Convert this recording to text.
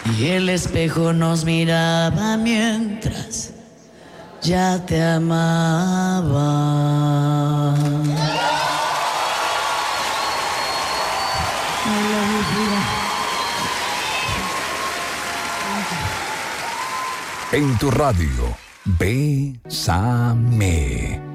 y el espejo nos miraba mientras ya te amaba. En tu radio, Bésame.